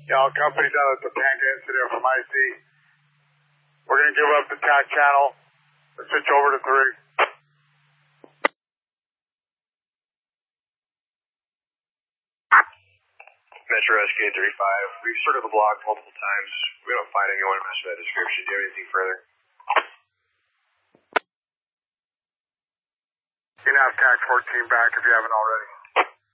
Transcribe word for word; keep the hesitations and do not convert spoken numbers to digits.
Yeah, all companies out of Topanga incident from I C. We're going to give up the T A C channel. Let's switch over to three. Metro S K thirty-five. We've sorted the block multiple times. We don't find anyone who matches that description. Do you have anything further? You can have T A C fourteen back if you haven't already.